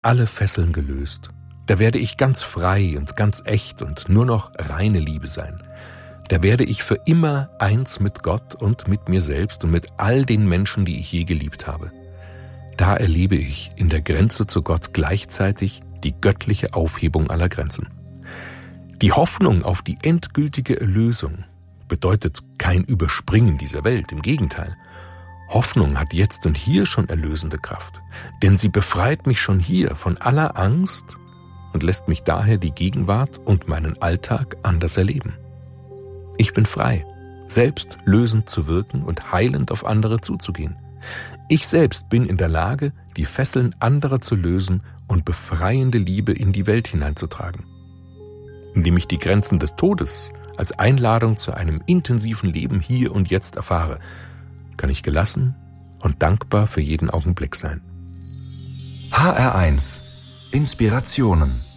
alle Fesseln gelöst. Da werde ich ganz frei und ganz echt und nur noch reine Liebe sein. Da werde ich für immer eins mit Gott und mit mir selbst und mit all den Menschen, die ich je geliebt habe. Da erlebe ich in der Grenze zu Gott gleichzeitig die göttliche Aufhebung aller Grenzen. Die Hoffnung auf die endgültige Erlösung bedeutet kein Überspringen dieser Welt, im Gegenteil. Hoffnung hat jetzt und hier schon erlösende Kraft, denn sie befreit mich schon hier von aller Angst und lässt mich daher die Gegenwart und meinen Alltag anders erleben. Ich bin frei, selbst lösend zu wirken und heilend auf andere zuzugehen. Ich selbst bin in der Lage, die Fesseln anderer zu lösen und befreiende Liebe in die Welt hineinzutragen. Indem ich die Grenzen des Todes als Einladung zu einem intensiven Leben hier und jetzt erfahre, kann ich gelassen und dankbar für jeden Augenblick sein. HR1 Inspirationen